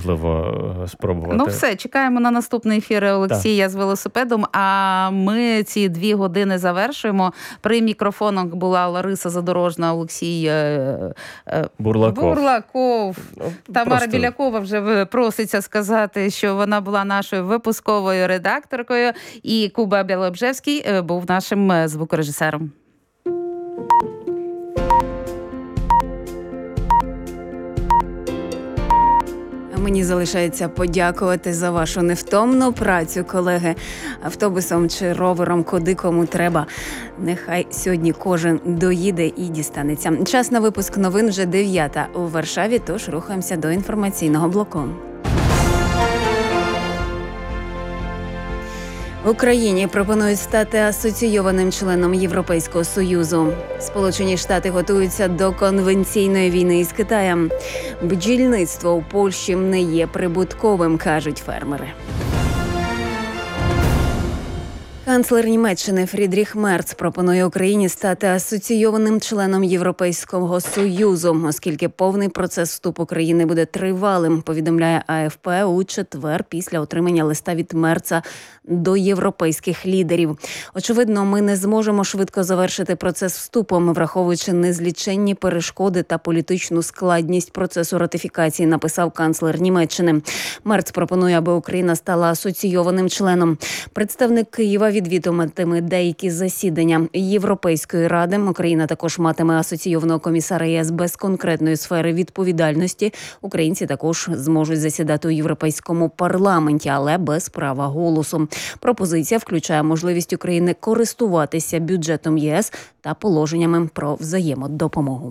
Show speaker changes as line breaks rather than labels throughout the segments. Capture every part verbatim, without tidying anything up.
можливо спробувати.
Ну все, чекаємо на наступний ефір Олексія так. з велосипедом, а ми ці дві години завершуємо. При мікрофонах була Лариса Задорожна, Олексій
Бурлаков.
Бурлаков. Тамара
Просто...
Білякова вже проситься сказати, що вона була нашою випусковою редакторкою, і Куба Білобжевський був нашим звукорежисером.
Мені залишається подякувати за вашу невтомну працю, колеги. Автобусом чи ровером, куди кому треба. Нехай сьогодні кожен доїде і дістанеться. Час на випуск новин вже дев'ята у Варшаві, тож рухаємося до інформаційного блоку. Україні пропонують стати асоційованим членом Європейського Союзу. Сполучені Штати готуються до конвенційної війни із Китаєм. Бджільництво у Польщі не є прибутковим, кажуть фермери. Канцлер Німеччини Фрідріх Мерц пропонує Україні стати асоційованим членом Європейського Союзу, оскільки повний процес вступу країни буде тривалим, повідомляє А Еф Пе у четвер після отримання листа від Мерца до європейських лідерів. Очевидно, ми не зможемо швидко завершити процес вступу, враховуючи незліченні перешкоди та політичну складність процесу ратифікації, написав канцлер Німеччини. Мерц пропонує, аби Україна стала асоційованим членом. Представник Києва відвідуватиме деякі засідання Європейської ради. Україна також матиме асоційованого комісара ЄС без конкретної сфери відповідальності. Українці також зможуть засідати у Європейському парламенті, але без права голосу. Пропозиція включає можливість України користуватися бюджетом ЄС та положеннями про взаємодопомогу.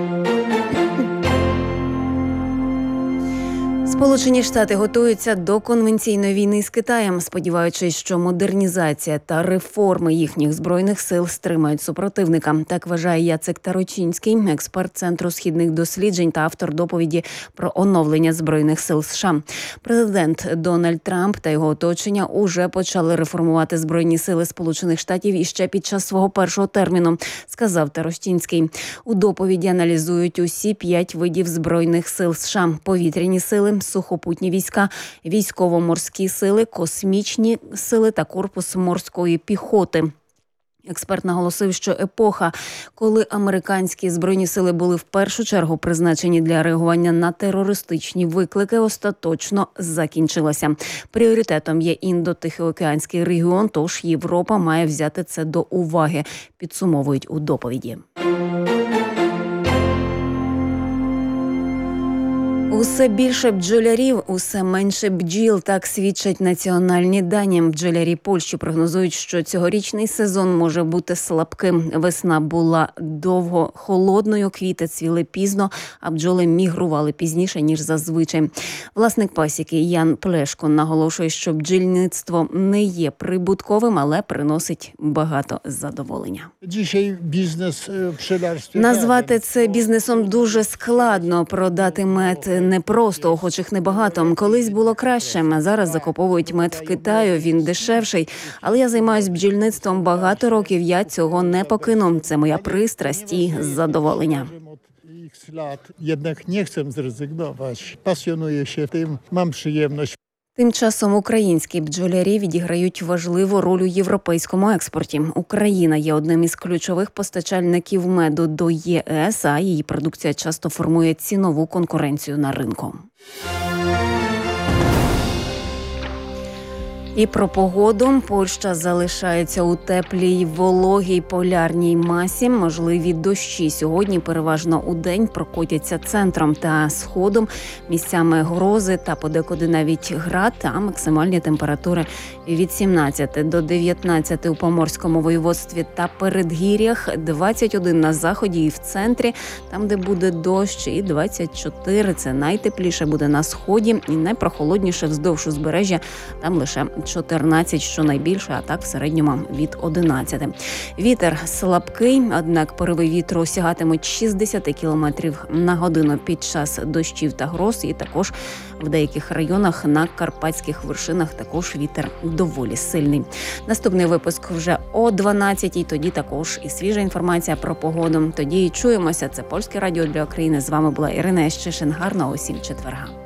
Сполучені Штати готуються до конвенційної війни з Китаєм, сподіваючись, що модернізація та реформи їхніх збройних сил стримають супротивника. Так вважає Яцек Тарочинський, експерт Центру східних досліджень та автор доповіді про оновлення збройних сил США. Президент Дональд Трамп та його оточення уже почали реформувати збройні сили Сполучених Штатів іще під час свого першого терміну, сказав Тарочинський. У доповіді аналізують усі п'ять видів збройних сил США: повітряні сили, сухопутні війська, військово-морські сили, космічні сили та корпус морської піхоти. Експерт наголосив, що епоха, коли американські збройні сили були в першу чергу призначені для реагування на терористичні виклики, остаточно закінчилася. Пріоритетом є Індо-Тихоокеанський регіон, тож Європа має взяти це до уваги, підсумовують у доповіді. Усе більше бджолярів, усе менше бджіл, так свідчать національні дані. Бджолярі Польщі прогнозують, що цьогорічний сезон може бути слабким. Весна була довго холодною, квіти цвіли пізно, а бджоли мігрували пізніше, ніж зазвичай. Власник пасіки Ян Плешко наголошує, що бджільництво не є прибутковим, але приносить багато задоволення. Назвати це бізнесом дуже складно, продати мед непросто, охочих небагато. Колись було краще, а зараз закуповують мед в Китаю, він дешевший. Але я займаюся бджільництвом багато років, я цього не покину. Це моя пристрасть і задоволення.
Jednak nie chcę zrezygnować. Pasjonuję się tym, mam przyjemność.
Тим часом українські бджолярі відіграють важливу роль у європейському експорті. Україна є одним із ключових постачальників меду до Є Ес, а її продукція часто формує цінову конкуренцію на ринку. І про погоду. Польща залишається у теплій, вологій полярній масі. Можливі дощі сьогодні переважно у день прокотяться центром та сходом. Місцями грози та подекуди навіть град, а максимальні температури від сімнадцяти до дев'ятнадцяти у Поморському воєводстві та передгір'ях, двадцять один на заході і в центрі, там де буде дощ, і двадцять чотири. Це найтепліше буде на сході і найпрохолодніше вздовж узбережжя, там лише чотирнадцять, що найбільше, а так в середньому від одинадцяти. Вітер слабкий, однак пориви вітру сягатимуть шістдесят кілометрів на годину під час дощів та гроз, і також в деяких районах на карпатських вершинах також вітер доволі сильний. Наступний випуск вже о дванадцятій, тоді також і свіжа інформація про погоду. Тоді і чуємося. Це Польське радіо для України. З вами була Ірина Ящишин. Гарного усім четверга.